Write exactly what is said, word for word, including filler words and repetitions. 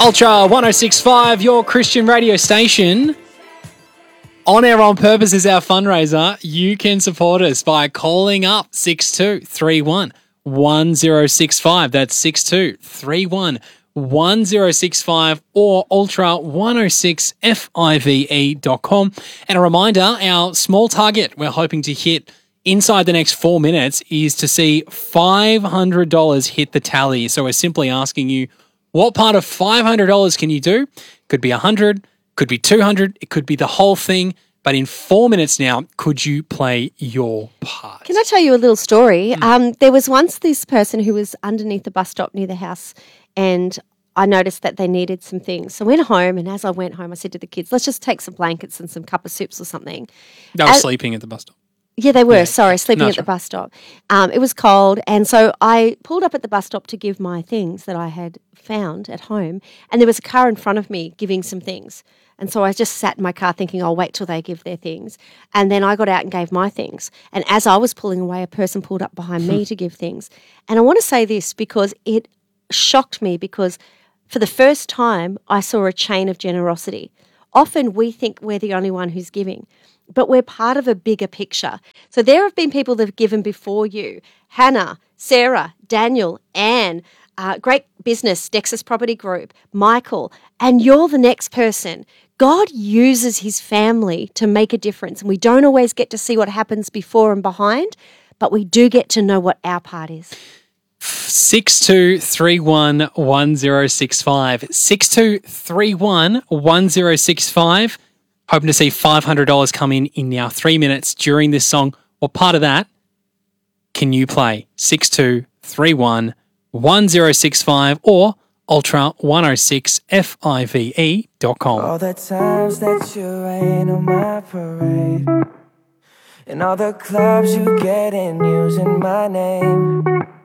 Ultra one oh six point five, your Christian radio station. On Air On Purpose is our fundraiser. You can support us by calling up six two three one one oh six five. That's six two three one one oh six five or ultra one oh six five dot com. And a reminder, our small target we're hoping to hit inside the next four minutes is to see five hundred dollars hit the tally. So we're simply asking you, what part of five hundred dollars can you do? Could be one hundred dollars, could be two hundred dollars, it could be the whole thing. But in four minutes now, could you play your part? Can I tell you a little story? Mm. Um, there was once this person who was underneath the bus stop near the house, and I noticed that they needed some things. So I went home, and as I went home, I said to the kids, let's just take some blankets and some cup of soups or something. They were as- sleeping at the bus stop. Yeah, they were. Yeah. Sorry, sleeping no, at the bus stop. Um, it was cold, and so I pulled up at the bus stop to give my things that I had found at home, and there was a car in front of me giving some things. And so I just sat in my car thinking, I'll wait till they give their things. And then I got out and gave my things. And as I was pulling away, a person pulled up behind me to give things. And I want to say this because it shocked me, because for the first time, I saw a chain of generosity. Often we think we're the only one who's giving, but we're part of a bigger picture. So there have been people that have given before you. Hannah, Sarah, Daniel, Anne, uh, great business, Dexus Property Group, Michael, and you're the next person. God uses his family to make a difference, and we don't always get to see what happens before and behind, but we do get to know what our part is. six two three one one oh six five. six two three one one oh six five. Hoping to see five hundred dollars come in in now three minutes during this song. Or part of that, can you play? six two three one one oh six five or ultra one oh six five dot com. All the times that you rain on my parade, and all the clubs you get in using my name.